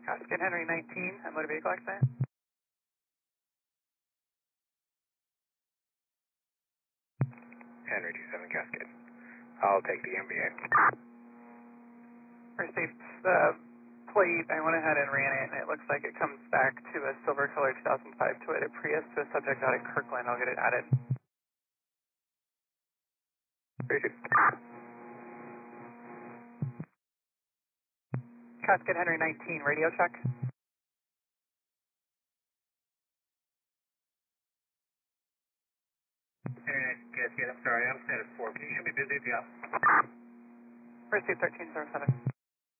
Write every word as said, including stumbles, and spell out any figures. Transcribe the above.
Cascade Henry nineteen, at motor vehicle accident. Henry two seven Cascade. I'll take the M B A. Received the plate. I went ahead and ran it, and it looks like it comes back to a silver color two thousand five Toyota Prius to a subject out of Kirkland. I'll get it added. Received. Cascade Henry nineteen, radio check. Henry nineteen Cascade, I'm sorry, I'm status four. Can you show me busy at the office? Received thirteen zero seven.